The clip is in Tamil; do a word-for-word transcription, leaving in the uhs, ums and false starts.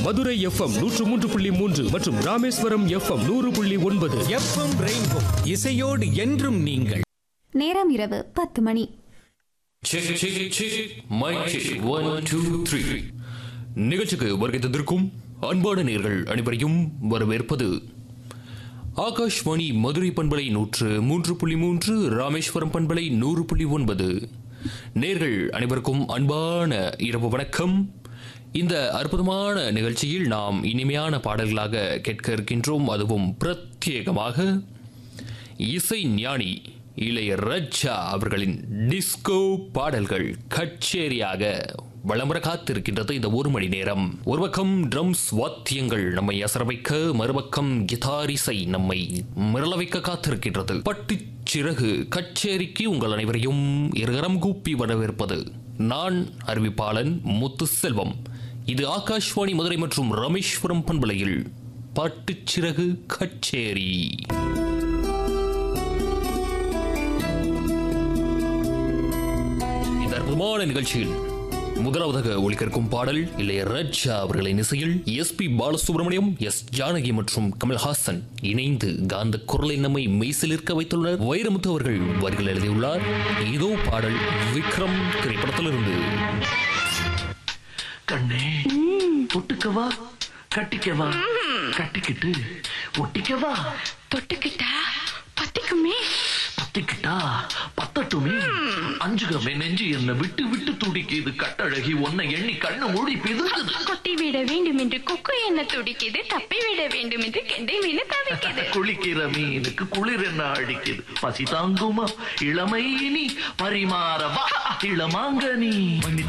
மதுரை எஃப்எம் நூற்று மூன்று புள்ளி மூன்று மற்றும் ராமேஸ்வரம் எஃப்எம் நூறு புள்ளி ஒன்பது. எஃப்எம் ரெயின்போ இசையோடு என்றும் நீங்கள். நேரம் இரவு பத்து மணி. நிகழ்ச்சிக்கு வருகை தந்திருக்கும் அன்பான நேர்கள் அனைவரையும் வரவேற்பது ஆகாஷ்வாணி மதுரை பண்பலை நூற்று மூன்று புள்ளி மூன்று, ராமேஸ்வரம் பண்பலை நூறு புள்ளி ஒன்பது. நேர்கள் அனைவருக்கும் அன்பான இரவு வணக்கம். இந்த அற்புதமான நிகழ்ச்சியில் நாம் இனிமையான பாடல்களாக கேட்க இருக்கின்றோம். அதுவும் பிரத்யேகமாக இசை ஞானி இளையராஜா அவர்களின் டிஸ்கோ பாடல்கள் கச்சேரியாக வளம்பர காத்திருக்கின்றது இந்த ஒரு மணி நேரம். ஒரு பக்கம் ட்ரம்ஸ் வாத்தியங்கள் நம்மை அசர வைக்க, மறுபக்கம் கிதார் இசை நம்மை மிரள வைக்க காத்திருக்கின்றது. பட்டு சிறகு கச்சேரிக்கு உங்கள் அனைவரையும் இருகரம் கூப்பி வரவேற்பது நான் அறிவிப்பாளன் முத்து செல்வம். இது ஆகாஷ்வாணி மதுரை மற்றும் ராமேஸ்வரம் பண்பலையில் பட்டு சிறகு கச்சேரி. இந்த அற்புதமான நிகழ்ச்சியில் முதலாவதாக ஒலிக்கிருக்கும் பாடல் இளையராஜா அவர்களின் இசையில் S B Balasubramaniam, S Janaki மற்றும் கமல்ஹாசன் இணைந்து காந்த குரலை நம்மை மெய்சிலிருக்க வைத்துள்ளனர். வைரமுத்து அவர்கள் வரிகள் எழுதியுள்ளார். இதோ பாடல் விக்ரம் திரைப்படத்திலிருந்து. கண்ணே தொட்டுக்கவா, கட்டிக்கவா, கட்டிக்கிட்டு ஒட்டிக்கவா, தொட்டுக்கிட்டா பத்திக்குமே, பத்திக்கிட்டா பத்தட்டுமே, அஞ்சுகமே நெஞ்சு என்ன விட்டு விட்டு துடிக்குது, கட்டழகி உன்னை எண்ணி கண்ணு மூடி பிதுங்குது. கொத்தி விட வேண்டும் என்று கொக்கு என்ன துடிக்குது, தப்பி விட வேண்டும் என்று கெண்டை மீன் தவிக்குது. குளிக்கிற மீனுக்கு குளிர் என்ன அடிக்குது, பசி தாங்குமா இளமை இனி பரிமாறவா இளமாங்கனி.